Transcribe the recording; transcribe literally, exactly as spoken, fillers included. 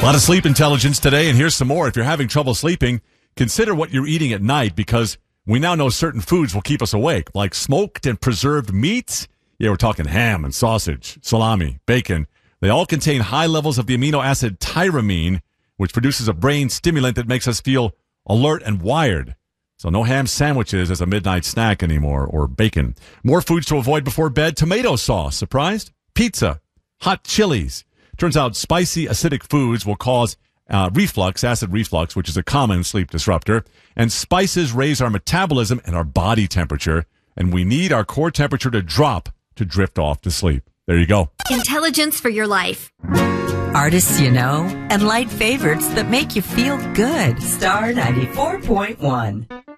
A lot of sleep intelligence today, and here's some more. If you're having trouble sleeping, consider what you're eating at night, because we now know certain foods will keep us awake, like smoked and preserved meats. Yeah, we're talking ham and sausage, salami, bacon. They all contain high levels of the amino acid tyramine, which produces a brain stimulant that makes us feel alert and wired. So no ham sandwiches as a midnight snack anymore, or bacon. More foods to avoid before bed: tomato sauce, surprised? Pizza, hot chilies. Turns out spicy, acidic foods will cause uh, reflux, acid reflux, which is a common sleep disruptor. And spices raise our metabolism and our body temperature, and we need our core temperature to drop to drift off to sleep. There you go. Intelligence for your life. Artists you know and light favorites that make you feel good. Star ninety-four point one.